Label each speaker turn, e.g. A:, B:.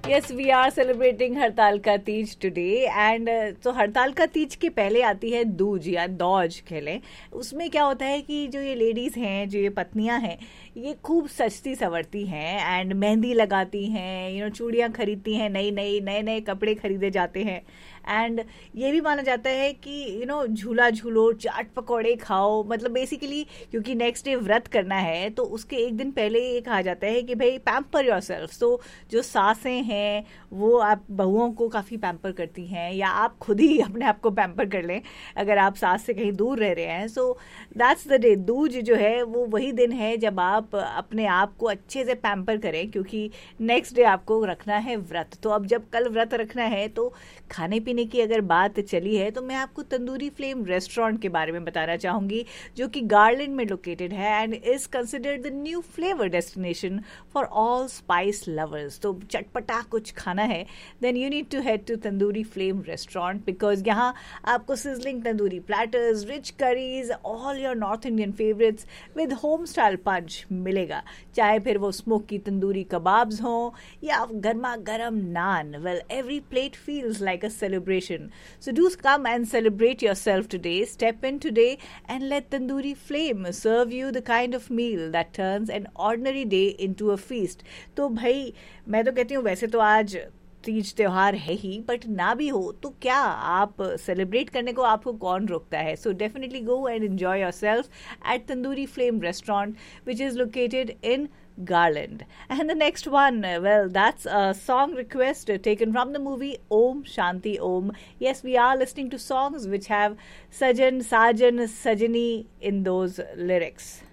A: Yes, we are celebrating हड़ताल का Teej today and तो हड़ताल का तीज के पहले आती है दूज या दौज खेलें। उसमें क्या होता है कि जो ये लेडीज़ हैं, जो ये पत्नियां हैं, ये खूब सजती संवरती हैं एंड मेहंदी लगाती हैं, चूड़ियाँ खरीदती हैं, नए नए कपड़े खरीदे जाते हैं। एंड ये भी माना जाता है कि झूला झूलो, चाट पकौड़े खाओ, मतलब बेसिकली क्योंकि नेक्स्ट डे व्रत करना है तो उसके एक दिन पहले ये कहा जाता है कि भाई पैम्पर योरसेल्फ। तो जो सासें हैं वो आप बहुओं को काफ़ी पैम्पर करती हैं, या आप खुद ही अपने आप को पैम्पर कर लें अगर आप सास से कहीं दूर रह रहे हैं। So that's the day. Dooj जो है वो वही दिन है जब आप अपने आप को अच्छे से पैम्पर करें, क्योंकि नेक्स्ट डे आपको रखना है व्रत। तो अब जब कल व्रत रखना है तो खाने पीने की अगर बात चली है तो मैं आपको तंदूरी फ्लेम रेस्टोरेंट के बारे में बताना चाहूँगी, जो कि गार्लैंड में लोकेटेड है and is considered the new flavour destination for all spice lovers. तो चटपटा कुछ खाना है then you need to head to tandoori flame restaurant, because यहाँ आपको sizzling tandoori platters, rich curries, all your north Indian favourites with home style पंच मिलेगा। चाहे फिर वो स्मोकी तंदूरी कबाब्स हों या गर्मा गर्म नान, well every plate feels like a celebration. So do come and celebrate yourself today. Step in today and let Tandoori Flame serve you the kind of meal that turns an ordinary day into a feast. तो भाई मैं तो कहती हूँ वैसे तो आज तीज त्योहार है ही, बट ना भी हो तो क्या, आप सेलिब्रेट करने को आपको कौन रोकता है। So definitely go and enjoy yourself at tandoori flame restaurant which is located in Garland. And the next one, well, that's a song request taken from the movie Om Shanti Om. Yes, we are listening to songs which have Sajan, Sajan, Sajani in those lyrics.